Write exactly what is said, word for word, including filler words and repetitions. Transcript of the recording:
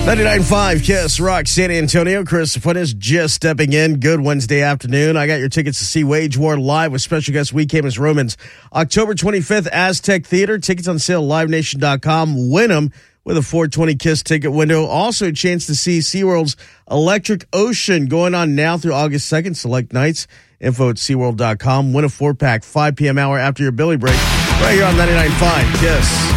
ninety-nine point five Kiss Rock San Antonio. Chris Fuentes just stepping in. Good Wednesday afternoon. I got your tickets to see Wage War live with special guest We Came as Romans. October twenty-fifth, Aztec Theater. Tickets on sale at live nation dot com. Win them with a four twenty Kiss ticket window. Also a chance to see SeaWorld's Electric Ocean going on now through August second. Select nights. Info at SeaWorld dot com. Win a four-pack, five p.m. hour after your Billy break. Right here on ninety-nine point five Kiss.